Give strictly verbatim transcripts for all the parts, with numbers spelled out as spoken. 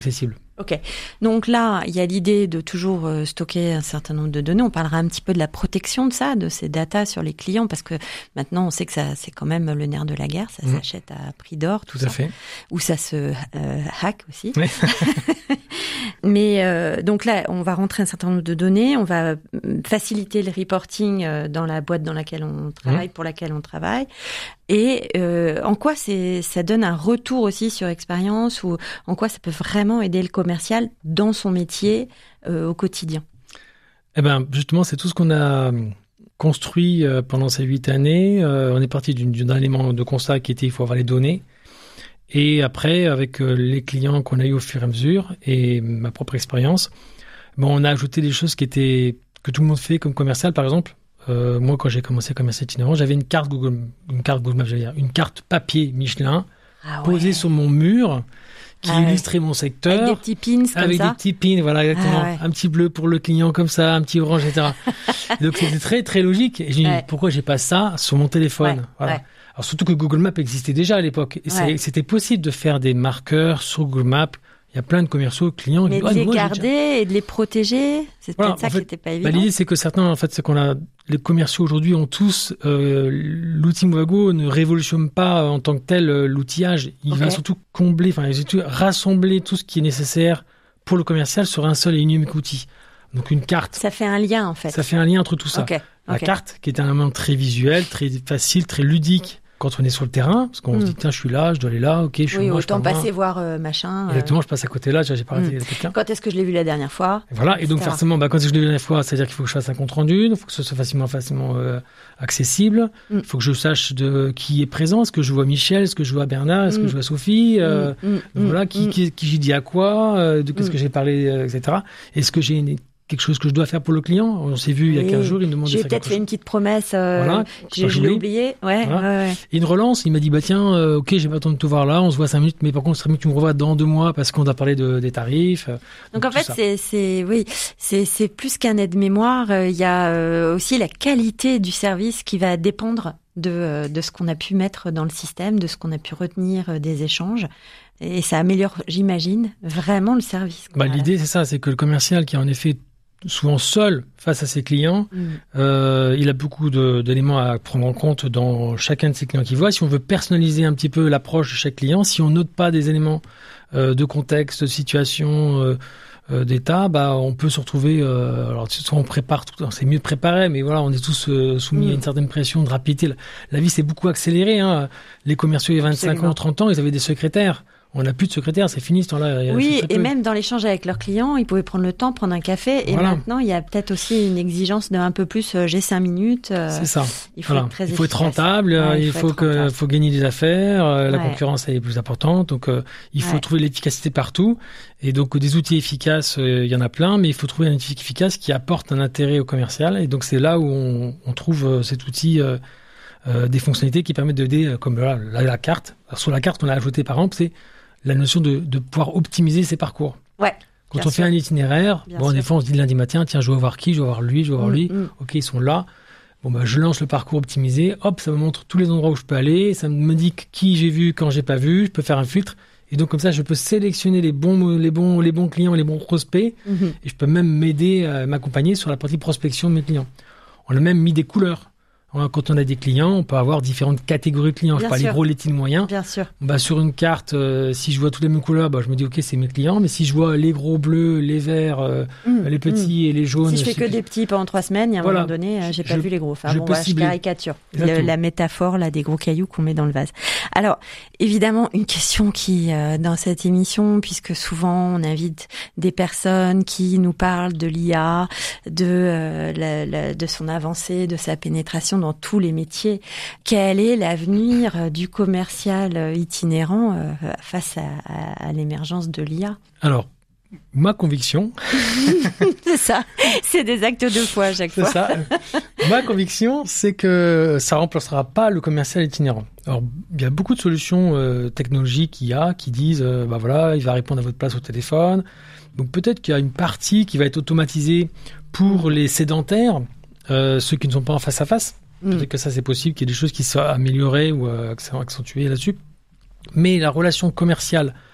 accessible. Ok. Donc là, il y a l'idée de toujours euh, stocker un certain nombre de données. On parlera un petit peu de la protection de ça, de ces datas sur les clients, parce que maintenant, on sait que ça, c'est quand même le nerf de la guerre. Ça mmh. s'achète à prix d'or, tout, tout ça. à fait. Ou ça se euh, hack aussi. Oui. Mais euh, donc là, on va rentrer un certain nombre de données. On va faciliter le reporting euh, dans la boîte dans laquelle on travaille, mmh. pour laquelle on travaille. Et euh, en quoi c'est, ça donne un retour aussi sur expérience, ou en quoi ça peut vraiment aider le commercial dans son métier euh, au quotidien? Eh ben, justement, c'est tout ce qu'on a construit euh, pendant ces huit années. Euh, on est parti d'une, d'un élément de constat qui était il faut avoir les données. Et après, avec euh, les clients qu'on a eu au fur et à mesure et ma propre expérience, bon, on a ajouté des choses qui étaient que tout le monde fait comme commercial, par exemple. Euh, moi, quand j'ai commencé à commercer itinérant, j'avais une carte Google, une carte Google Maps, j'allais dire, une carte papier Michelin ah ouais. posée sur mon mur qui ah illustrait ouais. mon secteur. Avec des petits pins comme avec ça. Avec des petits pins, voilà, exactement. Ah ouais. Un petit bleu pour le client comme ça, un petit orange, et cetera. Donc, c'était très, très logique. Et j'ai dit, ouais. pourquoi j'ai pas ça sur mon téléphone? Ouais. Voilà. Ouais. Alors, surtout que Google Maps existait déjà à l'époque. Et ouais. c'était possible de faire des marqueurs sur Google Maps. Il y a plein de commerciaux, clients. Mais qui de disent, les oh, moi, garder et de les protéger, c'est voilà, peut-être ça en fait, qui n'était pas évident. Bah, l'idée, c'est que certains, en fait, c'est qu'on a, les commerciaux aujourd'hui ont tous, euh, l'outil Movago ne révolutionne pas en tant que tel euh, l'outillage. Il okay. va surtout combler, enfin, surtout rassembler tout ce qui est nécessaire pour le commercial sur un seul et unique outil. Donc, une carte. Ça fait un lien, en fait. Ça fait un lien entre tout ça. Okay. La okay. carte, qui est un élément très visuel, très facile, très ludique. Quand on est sur le terrain, parce qu'on mmh. se dit, tiens, je suis là, je dois aller là, ok, je suis oui, moi, autant je peux passer voir euh, machin. Exactement, euh... je passe à côté là, j'ai pas arrêté mmh. quelqu'un. Quand est-ce que je l'ai vu la dernière fois? Et voilà, et donc forcément, bah, quand je l'ai vu la dernière fois, c'est-à-dire qu'il faut que je fasse un compte rendu, il faut que ce soit facilement, facilement euh, accessible, il mmh. faut que je sache de qui est présent, est-ce que je vois Michel, est-ce que je vois Bernard, est-ce mmh. que je vois Sophie, euh, mmh. voilà, qui, qui, qui j'ai dit à quoi, euh, de qu'est-ce mmh. que j'ai parlé, euh, et cetera. Est-ce que j'ai une quelque chose que je dois faire pour le client? On s'est vu il y a quinze jours, il me demande de faire quelque chose. J'ai peut-être fait une petite promesse, euh, voilà, je, je l'ai oublié. Ouais, voilà. ouais, ouais. Et une relance, il m'a dit, bah tiens, euh, ok, j'ai pas le temps de te voir là, on se voit cinq minutes, mais par contre, ce serait mieux que tu me revois dans deux mois parce qu'on doit parler de, des tarifs. Euh, donc, donc en fait, c'est, c'est, oui, c'est, c'est plus qu'un aide-mémoire. Il euh, y a euh, aussi la qualité du service qui va dépendre de, de ce qu'on a pu mettre dans le système, de ce qu'on a pu retenir euh, des échanges. Et ça améliore, j'imagine, vraiment le service. Bah, l'idée, c'est ça, c'est que le commercial qui a en effet souvent seul face à ses clients, mmh. euh, il a beaucoup de, d'éléments à prendre en compte dans chacun de ses clients qu'il voit. Si on veut personnaliser un petit peu l'approche de chaque client, si on note pas des éléments euh, de contexte, de situation, euh, euh, d'état, bah on peut se retrouver. Euh, alors soit on prépare tout, c'est mieux préparé, mais voilà, on est tous euh, soumis mmh. à une certaine pression de rapidité. La, la vie s'est beaucoup accélérée. Hein. Les commerciaux il y a vingt-cinq Absolument. Ans, trente ans, ils avaient des secrétaires. On n'a plus de secrétaire, c'est fini ce temps-là. Oui, et même dans l'échange avec leurs clients, ils pouvaient prendre le temps, prendre un café. Et voilà. Maintenant, il y a peut-être aussi une exigence d'un peu plus, euh, j'ai cinq minutes. Euh, c'est ça. Il faut voilà. être très Il faut efficace. être rentable, ouais, il faut, faut, que, faut gagner des affaires, euh, la ouais. concurrence est plus importante. Donc, euh, il faut ouais. trouver l'efficacité partout. Et donc, des outils efficaces, euh, il y en a plein, mais il faut trouver un outil efficace qui apporte un intérêt au commercial. Et donc, c'est là où on, on trouve euh, cet outil, euh, euh, des fonctionnalités qui permettent d'aider, euh, comme voilà, la, la carte. Alors, sur la carte, on a ajouté, par exemple, c'est la notion de, de pouvoir optimiser ses parcours. Ouais. Quand on sûr. fait un itinéraire, bien bon, sûr. Des fois, on se dit le lundi matin, tiens, je vais voir qui, je vais voir lui, je vais voir mmh, lui. Mmh. Ok, ils sont là. Bon, bah, je lance le parcours optimisé. Hop, ça me montre tous les endroits où je peux aller. Ça me dit qui j'ai vu, quand j'ai pas vu. Je peux faire un filtre. Et donc, comme ça, je peux sélectionner les bons, les bons, les bons clients, les bons prospects. Mmh. Et je peux même m'aider à m'accompagner sur la partie prospection de mes clients. On a même mis des couleurs. Quand on a des clients, on peut avoir différentes catégories de clients. Bien je parle des gros, les petits, moyens. Bien sûr. Bah, sur une carte, euh, si je vois toutes les mêmes couleurs, bah, je me dis, OK, c'est mes clients. Mais si je vois les gros bleus, les verts, euh, mmh, les petits mmh. et les jaunes. Si je fais que des petits pendant trois semaines, il y a un voilà. moment donné, euh, j'ai pas je, vu les gros. Enfin, je, bon, bah, je caricature. Le, la métaphore, là, des gros cailloux qu'on met dans le vase. Alors, évidemment, une question qui, euh, dans cette émission, puisque souvent, on invite des personnes qui nous parlent de l'I A, de, euh, la, la, de son avancée, de sa pénétration dans tous les métiers. Quel est l'avenir du commercial itinérant euh, face à, à, à l'émergence de l'I A? Alors, ma conviction... c'est ça, c'est des actes de foi à chaque c'est fois. Ça. Ma conviction, c'est que ça remplacera pas le commercial itinérant. Alors, il y a beaucoup de solutions euh, technologiques I A qui disent, euh, bah voilà, il va répondre à votre place au téléphone. Donc peut-être qu'il y a une partie qui va être automatisée pour les sédentaires, euh, ceux qui ne sont pas en face à face. Peut-être mmh. que ça, c'est possible, qu'il y ait des choses qui soient améliorées ou euh, accentuées là-dessus. Mais la relation commerciale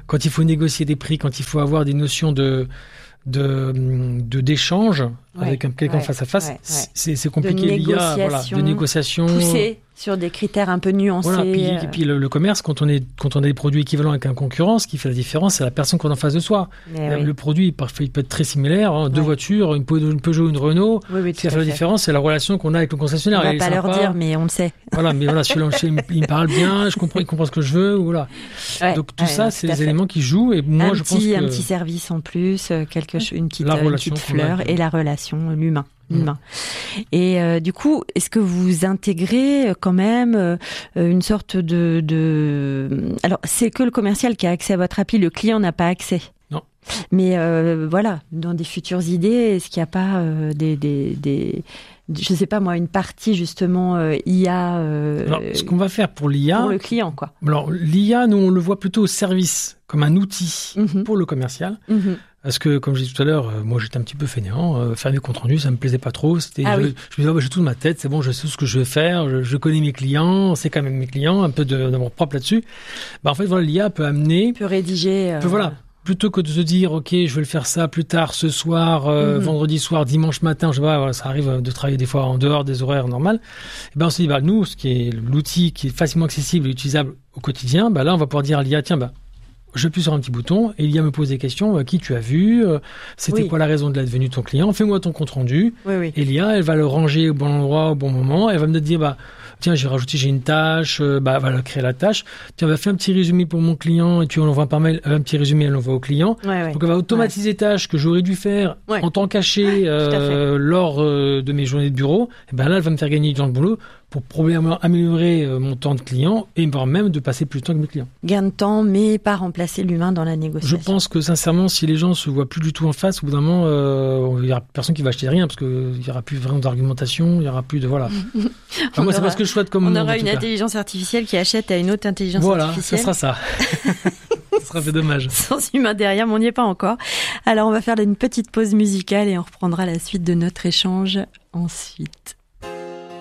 quand il faut négocier des prix, quand il faut avoir des notions de de, de d'échange ouais, avec quelqu'un ouais, face à face, ouais, ouais. C'est, c'est compliqué. Il y a voilà, de négociations poussées sur des critères un peu nuancés. Voilà, puis, euh... et puis le, le commerce, quand on est quand on a des produits équivalents avec un concurrent, ce qui fait la différence, c'est la personne qu'on a en face de soi. Le, oui. le produit, parfois, il peut être très similaire. Hein, deux ouais. voitures, une Peugeot, une Renault. Oui, oui, ce qui fait la différence, c'est la relation qu'on a avec le concessionnaire. On va pas leur dire, mais on le sait. Voilà, mais voilà, celui-là, il me parle bien, je comprends, il comprend ce que je veux, voilà. Ouais, Donc tout ouais, ça, c'est des éléments qui jouent. Et moi, un je petit, pense que un petit service en plus, quelque une petite, une petite fleur et la relation, l'humain. Humain. Mmh. Et euh, du coup, est-ce que vous intégrez quand même euh, une sorte de, de... Alors, c'est que le commercial qui a accès à votre appli, le client n'a pas accès. Non. Mais euh, voilà, dans des futures idées, est-ce qu'il n'y a pas euh, des, des, des... je sais pas moi, une partie justement euh, I A euh, Alors, ce qu'on va faire pour l'I A... Pour le client, quoi. Alors, l'I A, nous, on le voit plutôt au service, comme un outil mmh. pour le commercial. Mmh. Parce que, comme je disais tout à l'heure, euh, moi j'étais un petit peu fainéant. Euh, faire des comptes rendus, ça me plaisait pas trop. C'était, ah je, oui. je me disais, oh, bah, j'ai tout dans ma tête, c'est bon, je sais ce que je vais faire, je, je connais mes clients, c'est quand même mes clients, un peu de, d'amour propre là-dessus. Bah, en fait, voilà, l'I A peut amener. Peut rédiger. Euh... Peut, voilà. Plutôt que de se dire, OK, je vais le faire ça plus tard, ce soir, euh, mm-hmm. vendredi soir, dimanche matin, je sais pas, voilà, ça arrive de travailler des fois en dehors des horaires normales. Et ben, on se dit, bah, nous, ce qui est l'outil qui est facilement accessible et utilisable au quotidien, bah, là, on va pouvoir dire à l'I A, tiens, bah, je appuie sur un petit bouton et l'I A me pose des questions. Euh, qui tu as vu euh, C'était oui. quoi la raison de la venue de ton client Fais-moi ton compte rendu. Oui, oui. Et l'I A, elle va le ranger au bon endroit, au bon moment. Elle va me dire, bah, tiens, j'ai rajouté, j'ai une tâche. Euh, bah, elle va créer la tâche. Tiens, va faire un petit résumé pour mon client et tu l'envoies par mail. Un petit résumé, elle l'envoie au client. Ouais, ouais. Donc, elle va automatiser ouais. des tâches que j'aurais dû faire ouais. en temps caché euh, lors euh, de mes journées de bureau. Et ben là, elle va me faire gagner du temps de boulot pour probablement améliorer euh, mon temps de client et voire même de passer plus de temps avec mes clients. Gain de temps, mais pas remplacer l'humain dans la négociation. Je pense que sincèrement, si les gens se voient plus du tout en face, au bout d'un moment, euh, il y aura personne qui va acheter rien parce que il y aura plus vraiment d'argumentation, il y aura plus de voilà. Enfin, moi, c'est pas ce que je souhaite comme on monde, aura une cas. intelligence artificielle qui achète à une autre intelligence voilà, artificielle. Voilà, ça sera ça. Ça sera fait dommage. Sans humain derrière, mais on n'y est pas encore. Alors, on va faire une petite pause musicale et on reprendra la suite de notre échange ensuite.